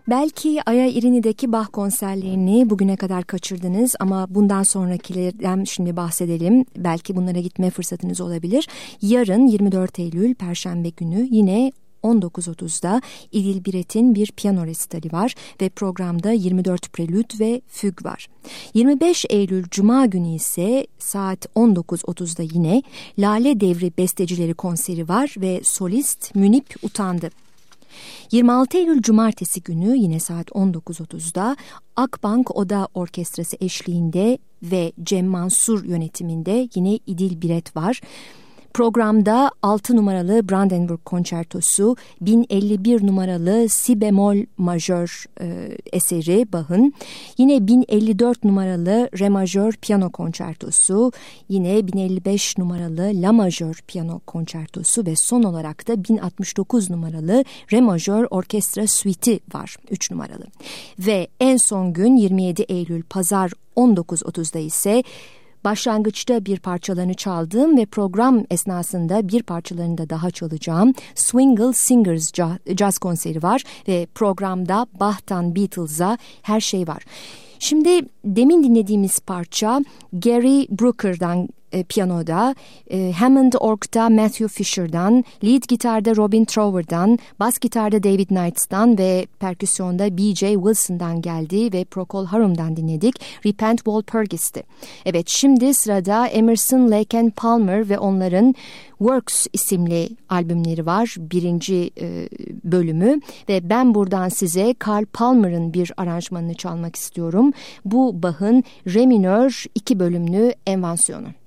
Belki Aya İrini'deki Bach konserlerini bugüne kadar kaçırdınız ama bundan sonrakilerden şimdi bahsedelim. Belki bunlara gitme fırsatınız olabilir. Yarın 24 Eylül Perşembe günü yine 19.30'da İdil Biret'in bir piyano resitali var ve programda 24 prelüt ve füg var. 25 Eylül Cuma günü ise saat 19.30'da yine Lale Devri Bestecileri konseri var ve solist Münip Utandı. 26 Eylül Cumartesi günü yine saat 19.30'da Akbank Oda Orkestrası eşliğinde ve Cem Mansur yönetiminde yine İdil Biret var. Programda 6 numaralı Brandenburg Konçertosu, 1051 numaralı Si bemol majör eseri Bach'ın, yine 1054 numaralı Re majör piyano konçertosu, yine 1055 numaralı La majör piyano konçertosu ve son olarak da 1069 numaralı Re majör orkestra suite'i var, 3 numaralı. Ve en son gün 27 Eylül Pazar 19.30'da ise başlangıçta bir parçalarını çaldığım ve program esnasında bir parçalarını da daha çalacağım Swingle Singers Jazz konseri var ve programda Bach'tan Beatles'a her şey var. Şimdi demin dinlediğimiz parça Gary Brooker'dan piyanoda, Hammond Org'da Matthew Fisher'dan, lead gitarda Robin Trower'dan, bas gitarda David Knights'tan ve perküsyonda B.J. Wilson'dan geldi ve Procol Harum'dan dinledik. Repent Walpurgis'ti. Evet, şimdi sırada Emerson, Lake and Palmer ve onların Works isimli albümleri var. 1. bölümü ve ben buradan size Carl Palmer'ın bir aranjmanını çalmak istiyorum. Bu Bach'ın Re minör 2 bölümlü envansiyonu.